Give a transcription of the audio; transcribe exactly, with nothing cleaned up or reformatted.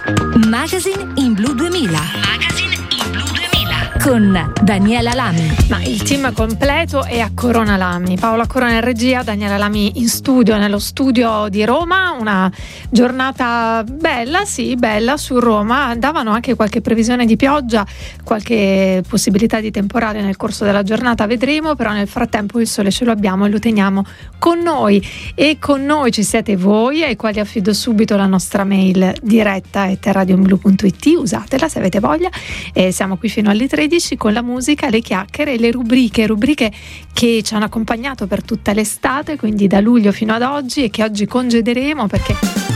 Magazine in Blu duemila. Magazine in Blu duemila con Daniela Lami. Ma il team completo è a Corona Lami. Paola Corona in regia, Daniela Lami in studio, nello studio di Roma. Una giornata bella, sì, bella su Roma. Davano anche qualche previsione di pioggia, qualche possibilità di temporale nel corso della giornata, vedremo, però nel frattempo il sole ce lo abbiamo e lo teniamo con noi. E con noi ci siete voi, ai quali affido subito la nostra mail diretta at radioinblu punto it. Usatela se avete voglia, e siamo qui fino alle tredici con la musica, le chiacchiere e le rubriche rubriche che ci hanno accompagnato per tutta l'estate, quindi da luglio fino ad oggi, e che oggi congederemo perché